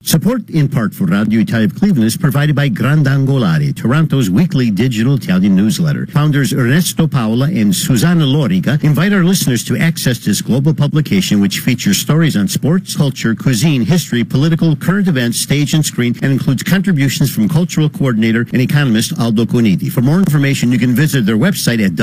Support in part for Radio Italia of Cleveland is provided by Grandangolari, Toronto's weekly digital Italian newsletter. Founders Ernesto Paola and Susanna Loriga invite our listeners to access this global publication, which features stories on sports, culture, cuisine, history, political, current events, stage and screen, and includes contributions from cultural coordinator and economist Aldo Coniti. For more information, you can visit their website at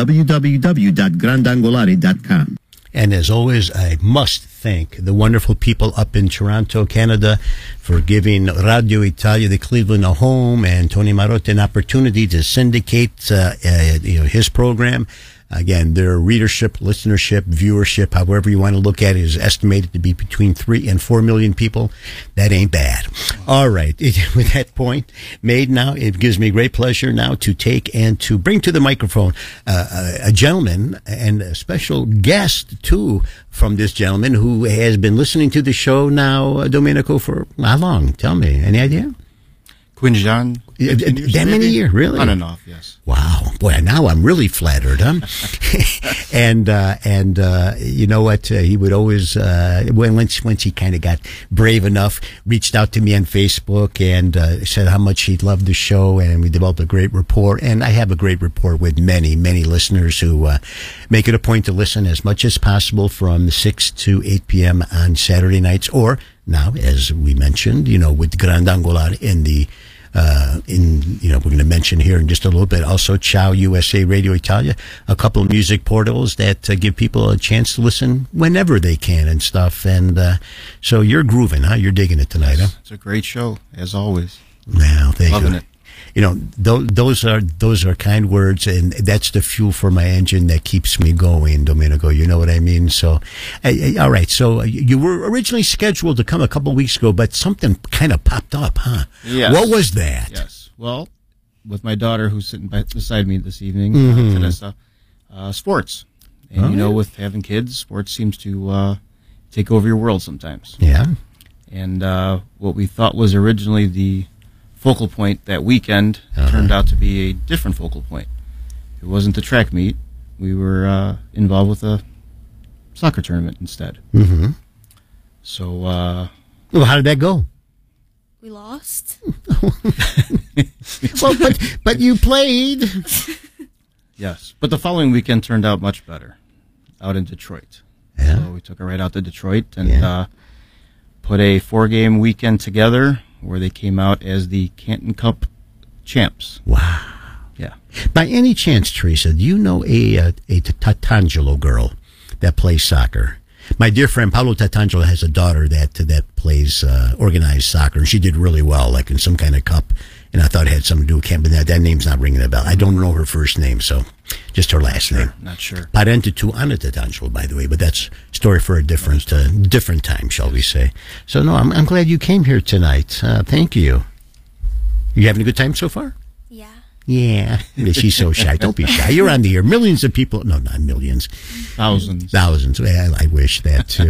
www.grandangolari.com. And as always, I must thank the wonderful people up in Toronto, Canada, for giving Radio Italia de Cleveland a home and Tony Marotta an opportunity to syndicate his program. Again, their readership, listenership, viewership, however you want to look at it, is estimated to be between 3 and 4 million people. That ain't bad. All right. With that point made now, it gives me great pleasure now to take and to bring to the microphone a gentleman and a special guest, too, from this gentleman who has been listening to the show now, Domenico, for how long? Tell me. Any idea? Quinn Jean. That many years, really? On and off, yes. Wow. Boy, now I'm really flattered, huh? and you know what? He would always, once he kind of got brave enough, reached out to me on Facebook and said how much he loved the show, and we developed a great rapport. And I have a great rapport with many, many listeners who make it a point to listen as much as possible from 6 to 8 p.m. on Saturday nights, or now, as we mentioned, with Grandangolari in the we're going to mention here in just a little bit also Ciao USA Radio Italia, a couple of music portals that give people a chance to listen whenever they can and stuff. And so you're grooving, huh? You're digging it tonight, huh? It's a great show, as always. Well, thank you. Loving it. Those are kind words, and that's the fuel for my engine that keeps me going, Domenico. You know what I mean? So, all right. So you were originally scheduled to come a couple of weeks ago, but something kind of popped up, huh? Yes. What was that? Yes. Well, with my daughter who's sitting beside me this evening, Teresa, sports. And, with having kids, sports seems to take over your world sometimes. Yeah. And what we thought was originally the focal point that weekend turned out to be a different focal point. It wasn't the track meet. We were involved with a soccer tournament instead. Mm-hmm. So, well, how did that go? We lost. Well, but you played. Yes, but the following weekend turned out much better, out in Detroit. Yeah. So we took her right out to Detroit and put a 4-game weekend together, where they came out as the Canton Cup champs. Wow. Yeah. By any chance, Teresa, do you know a Tatangelo girl that plays soccer? My dear friend Paolo Tatangelo has a daughter that plays organized soccer, and she did really well, like in some kind of cup. And I thought it had something to do with Canton, but that name's not ringing a bell. I don't know her first name, so just her last name. Not sure. Parente to Anna Tatangelo, by the way, but that's a story for a different time, shall we say. So, no, I'm glad you came here tonight. Thank you. You having a good time so far? Yeah. Yeah. She's so shy. Don't be shy. You're on the air. Millions of people. No, not millions. Thousands. Well, I wish that, too.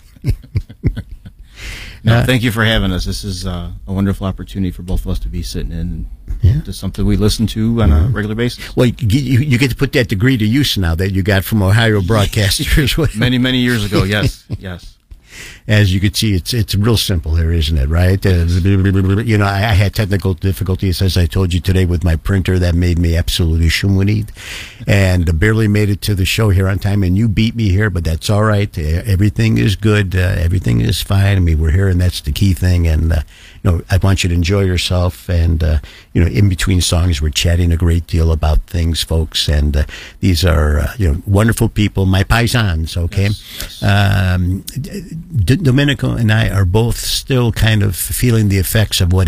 No, thank you for having us. This is a wonderful opportunity for both of us to be sitting in to something we listen to on a regular basis. Well, you get to put that degree to use now that you got from Ohio Broadcasters. Many, many years ago, yes, yes. As you can see, it's real simple here, isn't it, right? I had technical difficulties, as I told you today, with my printer. That made me absolutely shumwinid, and barely made it to the show here on time, and you beat me here, but that's all right. Everything is good. Everything is fine. I mean, we're here, and that's the key thing, and I want you to enjoy yourself, and in between songs, we're chatting a great deal about things, folks, and these are wonderful people, my paisans, okay? Yes. Domenico and I are both still kind of feeling the effects of what